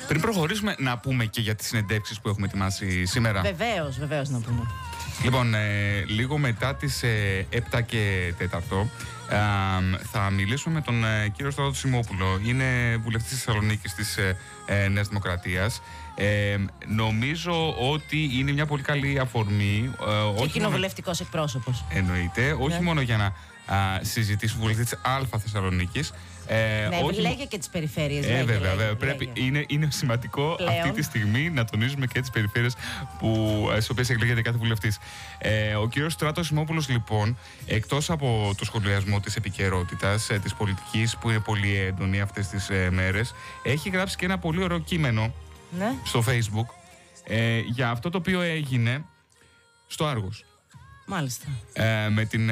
Πριν προχωρήσουμε, να πούμε και για τις συνεντεύξεις που έχουμε ετοιμάσει σήμερα. Βεβαίως να πούμε. Λοιπόν, λίγο μετά τις 7 και 4 θα μιλήσουμε με τον κύριο Στράτο Σιμόπουλο. Είναι βουλευτής της Θεσσαλονίκης της Νέας Δημοκρατίας. Νομίζω ότι είναι μια πολύ καλή αφορμή. Και κοινοβουλευτικός εκπρόσωπος. Εννοείται, όχι μόνο για να συζητήσουμε βουλευτή της Α Θεσσαλονίκης. Ναι, λέγε και τις περιφέρειες. Βέβαια. Είναι σημαντικό πλέον αυτή τη στιγμή να τονίζουμε και τις περιφέρειες στις οποίες εκλέγεται κάθε βουλευτής. Ο κύριος Στράτος Σιμόπουλος, λοιπόν, εκτός από το σχολιασμό της επικαιρότητας, της πολιτικής που είναι πολύ έντονη αυτές τις μέρες, έχει γράψει και ένα πολύ ωραίο κείμενο στο Facebook για αυτό το οποίο έγινε στο Άργος. Μάλιστα. Με την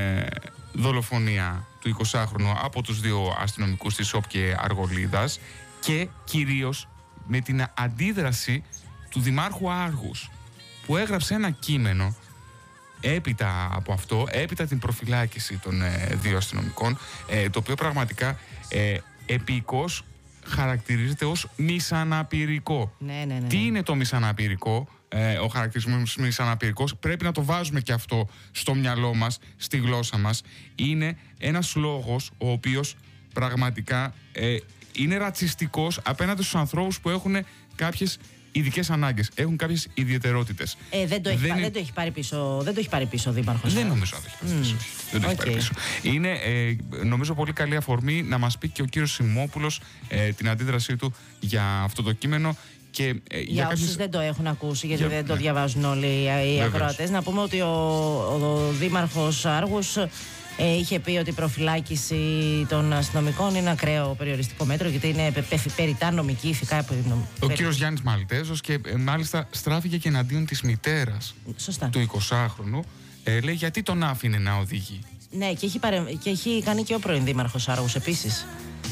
δολοφονία του 20χρονου από τους δύο αστυνομικούς της ΣΟΠ και Αργολίδας και κυρίως με την αντίδραση του Δημάρχου Άργους, που έγραψε ένα κείμενο έπειτα από αυτό, έπειτα την προφυλάκηση των δύο αστυνομικών, το οποίο πραγματικά επικώς χαρακτηρίζεται ως μισαναπηρικό. Ναι. Τι είναι το μισαναπηρικό? Ο χαρακτηρισμός μισαναπηρικός πρέπει να το βάζουμε και αυτό στο μυαλό μας, στη γλώσσα μας. Είναι ένας λόγος ο οποίος πραγματικά είναι ρατσιστικός απέναντι στους ανθρώπους που έχουν κάποιες ειδικές ανάγκες, έχουν κάποιες ιδιαιτερότητες. Δεν το έχει πάρει πίσω ο Δήμαρχος. Δεν νομίζω να το έχει πάρει πίσω. Δεν το έχει πάρει πίσω. Είναι νομίζω πολύ καλή αφορμή να μας πει και ο κύριος Σιμόπουλος την αντίδρασή του για αυτό το κείμενο. Και, για όσους δεν το έχουν ακούσει, γιατί δεν το διαβάζουν όλοι οι ακροατές, να πούμε ότι ο Δήμαρχος Άργους είχε πει ότι η προφυλάκηση των αστυνομικών είναι ακραίο περιοριστικό μέτρο, γιατί είναι περιττά νομική, ηθικά. Ο κύριος Γιάννης Μαλτέζος, και μάλιστα στράφηκε και εναντίον της μητέρας του 20χρονου. Λέει γιατί τον άφηνε να οδηγεί. Ναι, και έχει κάνει και ο πρώην Δήμαρχος Άργους επίσης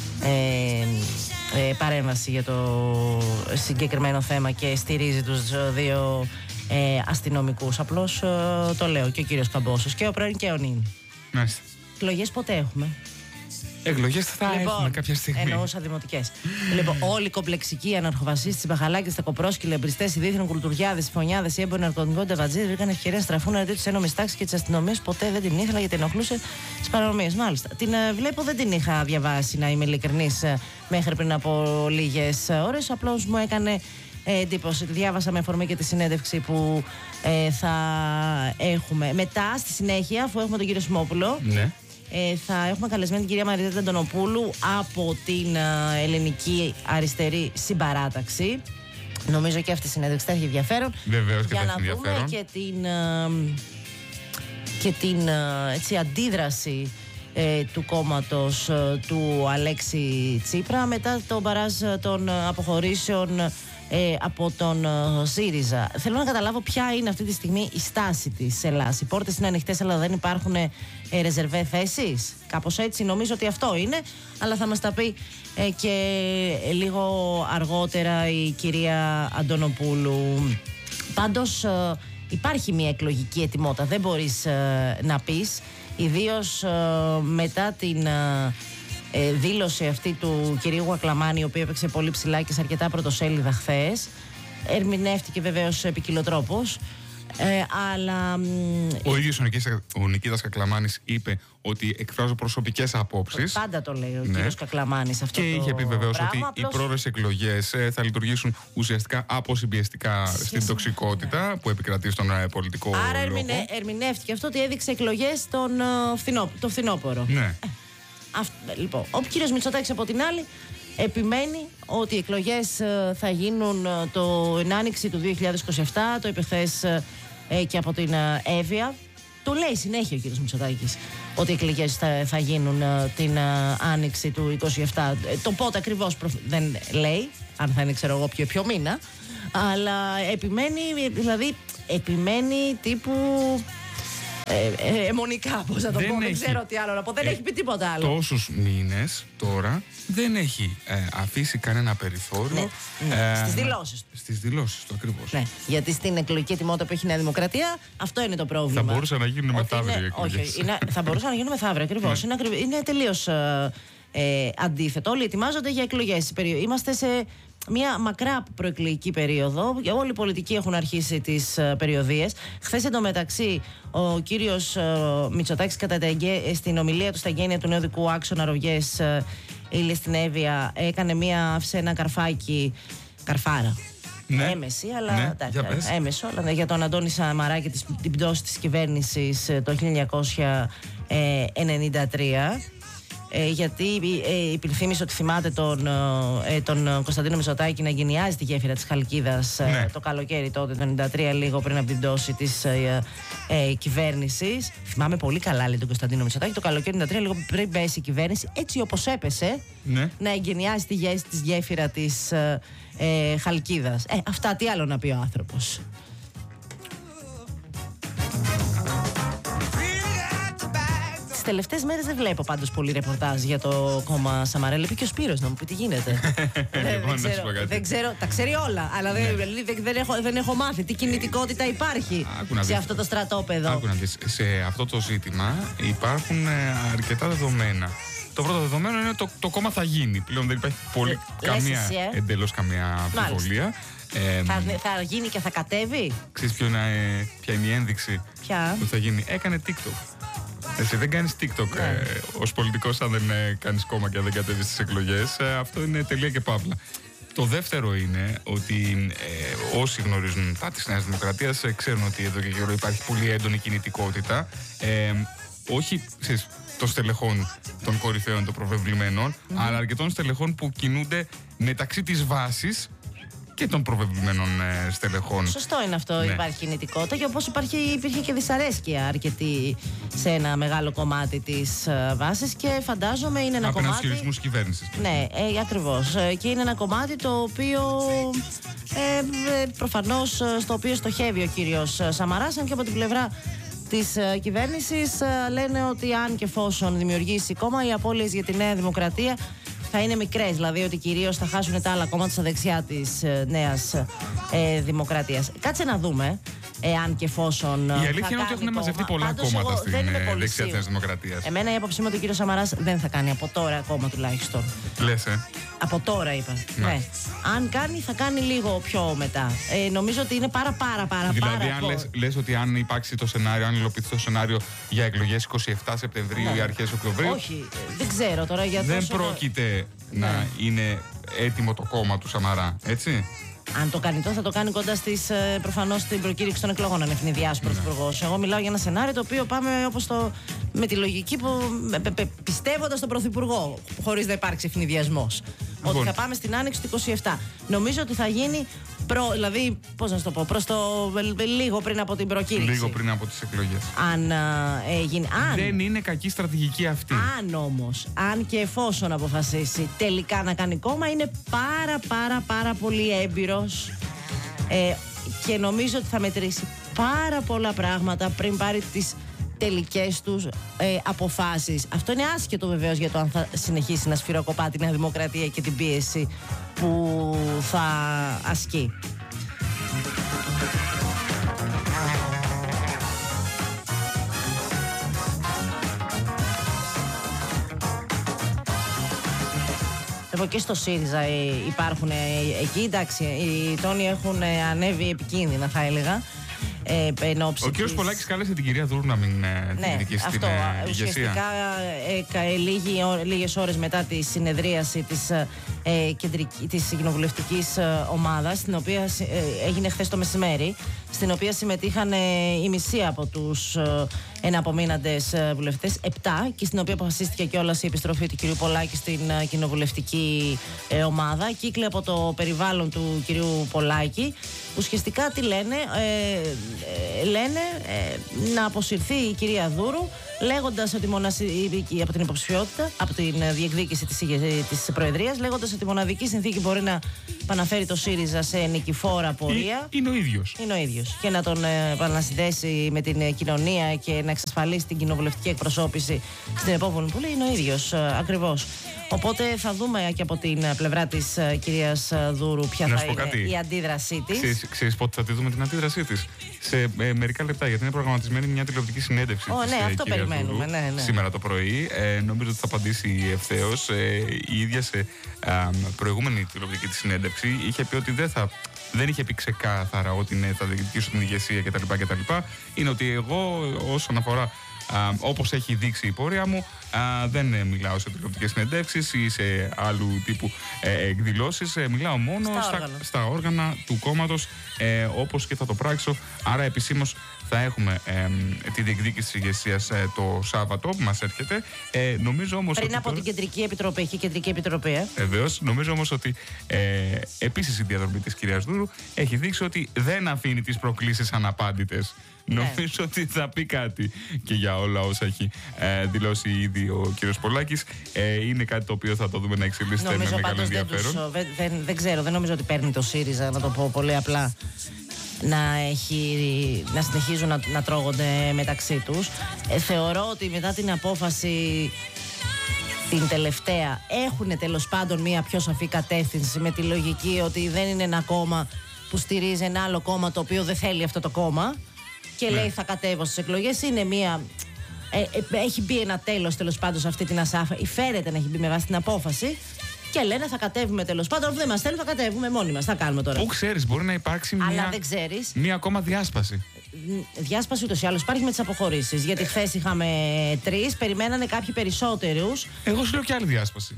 παρέμβαση για το συγκεκριμένο θέμα και στηρίζει τους δύο αστυνομικούς. Απλώς το λέω, και ο κύριος Καμπόσος και ο πρώην και ο νυν. Μάλιστα. Εκλογές πότε έχουμε? Εκλογές θα έχουμε κάποια στιγμή. Εννοούσα δημοτικές. Λοιπόν, όλοι οι κομπλεξικοί, αναρχοβασίστες, μπαχαλάκες, τα κοπρόσκυλα, εμπριστές, οι δίθεν κουλτουριάδες, οι φωνιάδες, οι έμποροι ναρκωτικών τεβατζίδες βρήκαν ευκαιρία να στραφούν εναντίον της ένομης τάξης και της αστυνομίας. Ποτέ δεν την ήθελα γιατί ενοχλούσε τις παρανομίες. Μάλιστα. Την βλέπω, δεν την είχα διαβάσει, να είμαι ειλικρινής, μέχρι πριν από λίγες ώρες. Απλώς μου έκανε εντύπωση. Διάβασα με αφορμή και τη συνέντευξη που θα έχουμε. Μετά, στη συνέχεια, αφού έχουμε τον κύριο Σιμόπουλο. Ναι. Θα έχουμε καλεσμένη την κυρία Μαριέτα Αντωνοπούλου από την Ελληνική Αριστερή Συμπαράταξη. Νομίζω και αυτή η συνέντευξη θα έχει ενδιαφέρον. Βεβαίως και για θα έχει ενδιαφέρον. Να δούμε και την έτσι, αντίδραση του κόμματος του Αλέξη Τσίπρα μετά τον μπαράζ των αποχωρήσεων από τον ΣΥΡΙΖΑ. Θέλω να καταλάβω ποια είναι αυτή τη στιγμή η στάση της Ελλάδας. Οι πόρτες είναι ανοιχτές, αλλά δεν υπάρχουν ρεζερβέ θέσεις. Κάπως έτσι νομίζω ότι αυτό είναι, αλλά θα μας τα πει και λίγο αργότερα η κυρία Αντωνοπούλου. Πάντως υπάρχει μια εκλογική ετοιμότητα, δεν μπορείς να πεις, ιδίως μετά την δήλωση αυτή του κυρίου Γουακλαμάνη, η οποία έπαιξε πολύ ψηλά και σε αρκετά πρωτοσέλιδα χθες. Ερμηνεύτηκε βεβαίως ποικιλοτρόπως, αλλά ο ίδιος ο Νικήτας Κακλαμάνης είπε ότι εκφράζω προσωπικές απόψεις. Πάντα το λέει ο κύριος Κακλαμάνης αυτό. Και είχε πει βεβαίως ότι οι πρόορες εκλογές θα λειτουργήσουν ουσιαστικά αποσυμπιεστικά στην τοξικότητα που επικρατεί στον πολιτικό λόγο. Άρα ερμηνεύτηκε αυτό ότι έδειξε εκλογές το φθινόπωρο. Ναι. Λοιπόν, ο κύριος Μητσοτάκης από την άλλη επιμένει ότι οι εκλογές θα γίνουν την άνοιξη του 2027. Το είπε χθες και από την Εύβοια. Το λέει συνέχεια ο κύριος Μητσοτάκης ότι οι εκλογές θα γίνουν την άνοιξη του 2027. Το πότε ακριβώς δεν λέει, αν θα είναι ξέρω εγώ ποιο μήνα, αλλά επιμένει τύπου αιμονικά, πώς να το πω, δεν ξέρω τι άλλο να πω. Δεν έχει πει τίποτα άλλο. Τόσους μήνες τώρα δεν έχει αφήσει κανένα περιθώριο. Ναι. Στις δηλώσεις του. Στις δηλώσεις του ακριβώς. Ναι. Γιατί στην εκλογική ετοιμότητα που έχει η Νέα Δημοκρατία, αυτό είναι το πρόβλημα. Θα μπορούσαν να γίνουν μεθαύριο οι εκλογές. Όχι, θα μπορούσαν να γίνουν μεθαύριο ακριβώς. Είναι τελείως αντίθετο. Όλοι ετοιμάζονται για εκλογές. Είμαστε σε μια μακρά προεκλογική περίοδο. Όλοι οι πολιτικοί έχουν αρχίσει τις περιοδίες. Χθες εντωμεταξύ ο κύριος Μητσοτάκης στην ομιλία του στα εγγένεια του νέου δικού άξονα Ρογιές Ήλιες στην Εύβοια άφησε ένα καρφάκι, καρφάρα. Ναι. Έμεση, αλλά ναι, έμεσο, αλλά για τον Αντώνη Σαμαρά και την πτώση της κυβέρνησης το 1993. Γιατί υπενθύμισε ότι θυμάται τον Κωνσταντίνο Μητσοτάκη να εγκαινιάζει τη γέφυρα της Χαλκίδας το καλοκαίρι τότε, το 1993, λίγο πριν από την πτώση της κυβέρνησης. Θυμάμαι πολύ καλά, λέει, τον Κωνσταντίνο Μητσοτάκη, το καλοκαίρι του 1993, λίγο πριν πέσει η κυβέρνηση, έτσι όπως έπεσε, να εγκαινιάζει τη γέφυρα της Χαλκίδας. Αυτά τι άλλο να πει ο άνθρωπος. Τις τελευταίες μέρες δεν βλέπω πάντως πολύ ρεπορτάζ για το κόμμα Σαμαρά. Είπε και ο Σπύρος να μου πει τι γίνεται. Δεν ξέρω, τα ξέρει όλα, αλλά δεν έχω μάθει τι κινητικότητα υπάρχει σε αυτό το στρατόπεδο. Άκου να δεις, σε αυτό το ζήτημα υπάρχουν αρκετά δεδομένα. Το πρώτο δεδομένο είναι το κόμμα θα γίνει. Πλέον δεν υπάρχει εντελώς καμία αμφιβολία. Θα γίνει και θα κατέβει. Ξέρεις ποια είναι η ένδειξη που θα γίνει? Έκανε TikTok. Εσύ δεν κάνεις TikTok ως πολιτικός αν δεν κάνεις κόμμα και αν δεν κατέβεις στις εκλογές. Αυτό είναι τελεία και παύλα. Το δεύτερο είναι ότι όσοι γνωρίζουν τα της Νέας Δημοκρατίας ξέρουν ότι εδώ και καιρό υπάρχει πολύ έντονη κινητικότητα. Όχι των στελεχών των κορυφαίων των προβεβλημένων, αλλά αρκετών στελεχών που κινούνται μεταξύ της βάσης και των προβεβλημένων στελεχών. Σωστό είναι αυτό, υπάρχει κινητικότητα, και όπως υπήρχε και δυσαρέσκεια αρκετή σε ένα μεγάλο κομμάτι της βάσης, και φαντάζομαι είναι ένα κομμάτι. Από ισχυρισμούς κυβέρνησης. Ναι, ακριβώς. Και είναι ένα κομμάτι το οποίο προφανώς στο οποίο στοχεύει ο κύριος Σαμαράς, αν και από την πλευρά της κυβέρνησης λένε ότι αν και εφόσον δημιουργήσει κόμμα, οι απώλειες για τη Νέα Δημοκρατία θα είναι μικρές, δηλαδή ότι κυρίως θα χάσουν τα άλλα κόμματα στα δεξιά της Νέας Δημοκρατίας. Κάτσε να δούμε, αν και εφόσον. Η αλήθεια είναι ότι έχουν μαζευτεί πολλά κόμματα στην δεξιά της Νέας Δημοκρατίας. Εμένα η άποψή μου ότι ο κύριος Σαμαράς δεν θα κάνει από τώρα ακόμα τουλάχιστον. Λες, Από τώρα είπα. Ναι. Αν κάνει, θα κάνει λίγο πιο μετά. Νομίζω ότι είναι πάρα Δηλαδή, αν λες ότι αν υπάρξει το σενάριο, αν υλοποιηθεί το σενάριο για εκλογές 27 Σεπτεμβρίου ή αρχές Οκτωβρίου. Όχι, δεν ξέρω τώρα για δεν πρόκειται να είναι έτοιμο το κόμμα του Σαμαρά, έτσι. Αν το κάνει τώρα, θα το κάνει κοντά προφανώς στην προκήρυξη των εκλογών, αν ευνηδιάσει ο Πρωθυπουργός. Εγώ μιλάω για ένα σενάριο το οποίο πάμε με τη λογική που πιστεύοντας τον Πρωθυπουργό, χωρίς να υπάρξει ευνηδιασμός. Ότι θα πάμε στην άνοιξη του 27. Νομίζω ότι θα γίνει δηλαδή, πώς να σου το πω, λίγο πριν από την προκήρυξη. Λίγο πριν από τις εκλογές. Αν γίνει. Δεν είναι κακή στρατηγική αυτή. Αν όμως, αν και εφόσον αποφασίσει τελικά να κάνει κόμμα, είναι πάρα πολύ έμπειρος και νομίζω ότι θα μετρήσει πάρα πολλά πράγματα πριν πάρει τις τελικές τους αποφάσεις. Αυτό είναι άσχετο βεβαίως για το αν θα συνεχίσει να σφυροκοπά τη Νέα Δημοκρατία και την πίεση που θα ασκεί. Λοιπόν, και στο ΣΥΡΙΖΑ υπάρχουν εκεί, εντάξει, οι τόνοι έχουν ανέβει επικίνδυνα, θα έλεγα. Ο κύριος Πολάκης κάλεσε την κυρία Δούρου να μην διεκδικήσει την ηγεσία. Ουσιαστικά λίγες ώρες μετά τη συνεδρίαση της κοινοβουλευτικής ομάδας, στην οποία έγινε χθες το μεσημέρι, στην οποία συμμετείχαν οι μισοί από τους εναπομείναντες βουλευτές, 7, και στην οποία αποφασίστηκε κιόλας η επιστροφή του κυρίου Πολάκη στην κοινοβουλευτική ομάδα. Κύκλοι από το περιβάλλον του κυρίου Πολάκη ουσιαστικά τι λένε? Λένε να αποσυρθεί η κυρία Δούρου, λέγοντας ότι από την υποψηφιότητα, από την διεκδίκηση της Προεδρίας, λέγοντας ότι η μοναδική συνθήκη μπορεί να επαναφέρει το ΣΥΡΙΖΑ σε νικηφόρα πορεία είναι ο ίδιος. Είναι ο ίδιος. Και να τον επανασυνδέσει με την κοινωνία και να εξασφαλίσει την κοινοβουλευτική εκπροσώπηση στην επόμενη Βουλή είναι ο ίδιος, ακριβώς. Οπότε θα δούμε και από την πλευρά της κυρίας Δούρου ποια θα είναι η αντίδρασή της. Ξέρεις πότε θα τη δούμε την αντίδρασή της? Σε μερικά λεπτά, γιατί είναι προγραμματισμένη μια τηλεοπτική συνέντευξη της αυτό περιμένω περιμένουμε. Ναι. Σήμερα το πρωί. Νομίζω ότι θα απαντήσει ευθέως. Η ίδια σε προηγούμενη τηλεοπτική της συνέντευξη είχε πει ότι δεν είχε πει ξεκάθαρα ότι ναι, θα διεκδικήσω την ηγεσία κτλ. Είναι ότι εγώ, όσον αφορά όπως έχει δείξει η πορεία μου, δεν μιλάω σε τηλεοπτικές συνεντεύξεις ή σε άλλου τύπου εκδηλώσεις. Μιλάω μόνο στα όργανα του κόμματος, όπως και θα το πράξω. Άρα επισήμως θα έχουμε τη διεκδίκηση της ηγεσίας το Σάββατο που μας έρχεται. Νομίζω όμως πριν από την Κεντρική Επιτροπή. Έχει Κεντρική Επιτροπή. Βεβαίως. Νομίζω όμως ότι επίσης η διαδρομή της κυρίας Δούρου έχει δείξει ότι δεν αφήνει τις προκλήσεις αναπάντητες. Νομίζω ότι θα πει κάτι και για όλα όσα έχει δηλώσει ήδη ο κύριος Πολάκης. Είναι κάτι το οποίο θα το δούμε να εξελίσσεται με μεγάλο ενδιαφέρον. Δεν ξέρω, δεν νομίζω ότι παίρνει το ΣΥΡΙΖΑ, να το πω πολύ απλά, να συνεχίζουν να τρώγονται μεταξύ τους. Θεωρώ ότι μετά την απόφαση την τελευταία έχουν τέλος πάντων μία πιο σαφή κατεύθυνση, με τη λογική ότι δεν είναι ένα κόμμα που στηρίζει ένα άλλο κόμμα το οποίο δεν θέλει αυτό το κόμμα και λέει θα κατέβω στις εκλογές. Είναι μία... έχει μπει ένα τέλος τέλος πάντων σε αυτή την ασάφεια, ή φέρεται να έχει μπει με βάση την απόφαση, και λένε θα κατέβουμε τέλος πάντων. Αφού δεν μας θέλουν, θα κατέβουμε μόνοι μας. Θα κάνουμε τώρα. Πού ξέρεις, μπορεί να υπάρξει μία ακόμα διάσπαση. Διάσπαση ούτως ή άλλως υπάρχει με τις αποχωρήσεις. Γιατί χθες είχαμε 3, περιμένανε κάποιοι περισσότερους. Εγώ σου λέω και άλλη διάσπαση.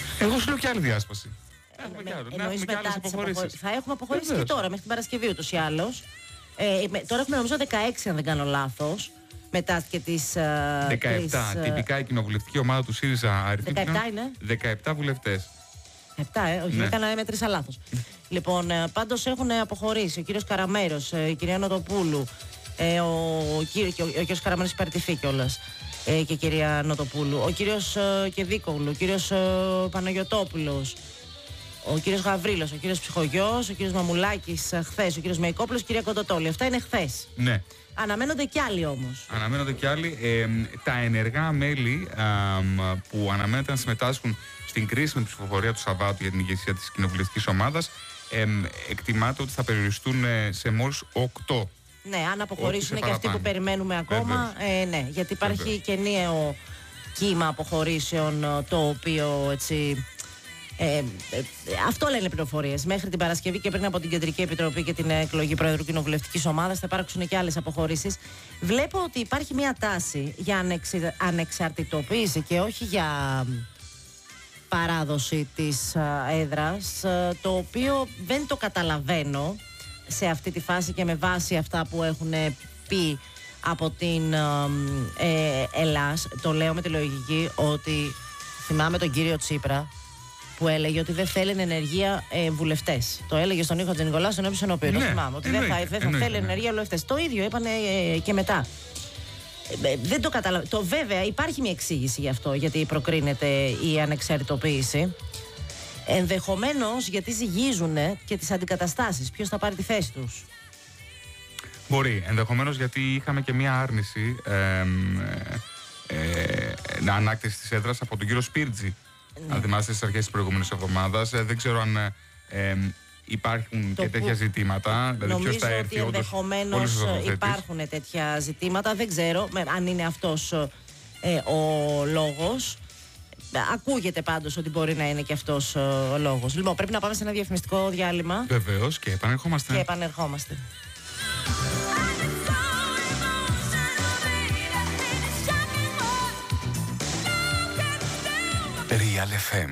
Εννοείς μετά τις αποχωρήσεις. Θα έχουμε αποχωρήσεις και τώρα, μέχρι την Παρασκευή ούτως ή άλλως. Τώρα έχουμε νομίζω 16, αν δεν κάνω λάθος. Μετά και τις 17. Τυπικά η κοινοβουλευτική ομάδα του ΣΥΡΙΖΑ αριθμεί 17 βουλευτές. 7, όχι, έκανα μέτρησα λάθος. Λοιπόν, πάντως έχουν αποχωρήσει ο κύριος Καραμέρος, η κυρία Νοτοπούλου, ο κύριος Καραμέρος υπαρτηθεί κιόλας, και η κυρία Νοτοπούλου, ο κύριος Κεδίκογλου, ο κύριος Παναγιωτόπουλος, ο κύριος Γαβρίλος, ο κύριος Ψυχογιός, ο κύριος Μαμουλάκης χθες, ο κύριος Μεϊκόπουλος, η κυρία Κοντοτόλη. Αυτά είναι χθες. Ναι. Αναμένονται κι άλλοι όμως. Τα ενεργά μέλη που αναμένεται να συμμετάσχουν στην κρίσιμη ψηφοφορία του Σαββάτου για την ηγεσία της κοινοβουλευτικής ομάδας, εκτιμάται ότι θα περιοριστούν σε μόλις 8. Ναι, αν αποχωρήσουν και αυτοί που περιμένουμε ακόμα. Ναι, γιατί υπάρχει και νέο κύμα αποχωρήσεων, το οποίο έτσι... αυτό λένε πληροφορίες. Μέχρι την Παρασκευή και πριν από την Κεντρική Επιτροπή και την εκλογή Προέδρου Κοινοβουλευτικής Ομάδας θα υπάρξουν και άλλες αποχωρήσεις. Βλέπω ότι υπάρχει μια τάση για ανεξαρτητοποίηση και όχι για παράδοση της έδρας, το οποίο δεν το καταλαβαίνω σε αυτή τη φάση και με βάση αυτά που έχουν πει από την Ελλάς. Το λέω με τη λογική ότι θυμάμαι τον κύριο Τσίπρα που έλεγε ότι δεν θέλει ενεργεία βουλευτές. Το έλεγε στον Νίκο Χατζηνικολάου, στον οποίο ενώπιον. Το θυμάμαι. Ότι δεν θα θέλει ενεργεία βουλευτές. Το ίδιο είπανε και μετά. Δεν το καταλαβαίνω. Βέβαια, υπάρχει μια εξήγηση γι' αυτό, γιατί προκρίνεται η ανεξαρτητοποίηση. Ενδεχομένως γιατί ζυγίζουν και τις αντικαταστάσεις. Ποιος θα πάρει τη θέση τους. Μπορεί. Ενδεχομένως γιατί είχαμε και μια άρνηση ανάκτηση της έδρας από τον κύριο Σπίρτζη. Αν θυμάστε στις αρχές της προηγούμενης εβδομάδας. Δεν ξέρω αν υπάρχουν και τέτοια ζητήματα. Δηλαδή νομίζω ότι ενδεχομένως υπάρχουν τέτοια ζητήματα. Δεν ξέρω αν είναι αυτός ο λόγος. Ακούγεται πάντως ότι μπορεί να είναι και αυτός ο λόγος. Λοιπόν, πρέπει να πάμε σε ένα διαφημιστικό διάλειμμα. Βεβαίως, και επανερχόμαστε. Real FM.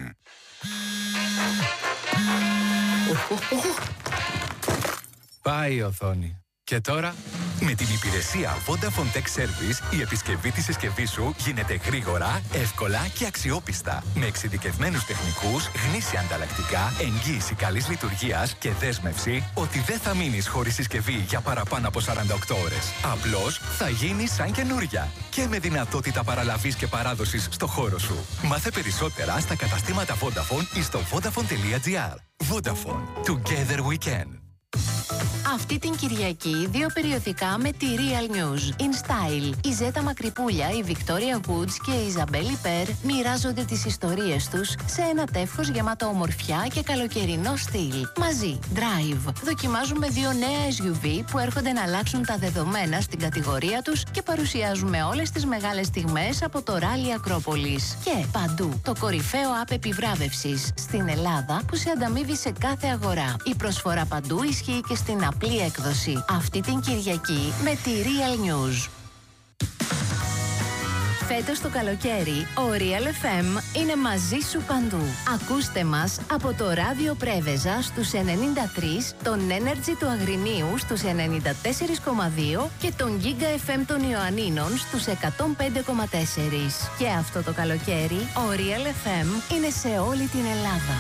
Πάει η οθόνη. Και τώρα, με την υπηρεσία Vodafone Tech Service, η επισκευή της συσκευής σου γίνεται γρήγορα, εύκολα και αξιόπιστα. Με εξειδικευμένους τεχνικούς, γνήσια ανταλλακτικά, εγγύηση καλής λειτουργίας και δέσμευση ότι δεν θα μείνεις χωρίς συσκευή για παραπάνω από 48 ώρες. Απλώς θα γίνει σαν καινούρια. Και με δυνατότητα παραλαβής και παράδοσης στο χώρο σου. Μάθε περισσότερα στα καταστήματα Vodafone ή στο vodafone.gr. Vodafone. Together we can. Αυτή την Κυριακή 2 περιοδικά με τη Real News. In Style. Η Ζέτα Μακρυπούλια, η Victoria Woods και η Ιζαμπέλη Περ μοιράζονται τις ιστορίες τους σε ένα τεύχος γεμάτο ομορφιά και καλοκαιρινό στυλ. Μαζί, Drive. Δοκιμάζουμε 2 νέα SUV που έρχονται να αλλάξουν τα δεδομένα στην κατηγορία τους και παρουσιάζουμε όλες τις μεγάλες στιγμές από το Rally Ακρόπολης. Και παντού, το κορυφαίο app επιβράβευσης στην Ελλάδα που σε ανταμείβει σε κάθε αγορά. Η προσφορά παντού ισχύει και στην απλή έκδοση. Αυτή την Κυριακή με τη Real News. Φέτος το καλοκαίρι, ο Real FM είναι μαζί σου παντού. Ακούστε μας από το ράδιο Πρέβεζα στους 93, τον Energy του Αγρινίου στους 94,2 και τον Giga FM των Ιωαννίνων στους 105,4. Και αυτό το καλοκαίρι, ο Real FM είναι σε όλη την Ελλάδα.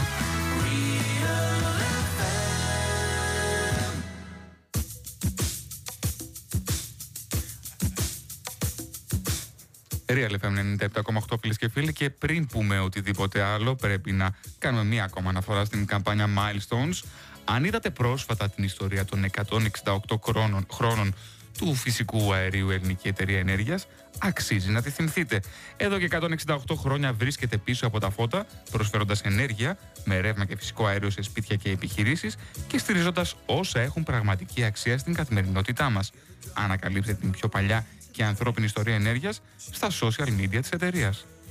Real FM 97,8 φίλες και φίλοι, και πριν πούμε οτιδήποτε άλλο πρέπει να κάνουμε μία ακόμα αναφορά στην καμπάνια Milestones. Αν είδατε πρόσφατα την ιστορία των 168 χρόνων του φυσικού αερίου Ελληνική Εταιρεία Ενέργειας, αξίζει να τη θυμηθείτε. Εδώ και 168 χρόνια βρίσκεται πίσω από τα φώτα, προσφέροντας ενέργεια με ρεύμα και φυσικό αέριο σε σπίτια και επιχειρήσεις και στηρίζοντας όσα έχουν πραγματική αξία στην καθημερινότητά μας. Ανακαλύψτε την πιο παλιά και ανθρώπινη ιστορία ενέργειας στα social media της εταιρείας.